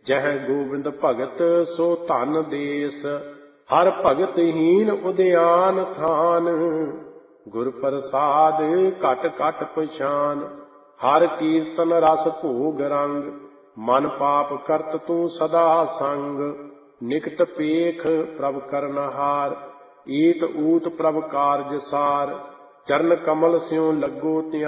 ਜਹ ਗੋਬਿੰਦ ਭਗਤ ਸੋ ਧਨ ਦੇਸ, ਹਰ ਭਗਤ ਹੀਨ ਉਦਿਆਨ ਥਾਨ। ਗੁਰ ਪ੍ਰਸਾਦ ਘਟ ਘਟ ਪਛਾਨ, ਹਰ ਕੀਰਤਨ ਰਸ ਭੋਗ ਰੰਗ। ਮਨ ਪਾਪ ਕਰਤ ਤੂੰ ਸਦਾ ਸੰਗ, ਨਿਕਟ ਪੇਖ ਪ੍ਰਭ ਕਰਨਹਾਰ। ਈਤ ਊਤ ਪ੍ਰਭ ਕਾਰਜ ਸਾਰ, ਚਰਨ ਕਮਲ ਸਿਉ ਲੱਗੋ ਧਿਆਨ।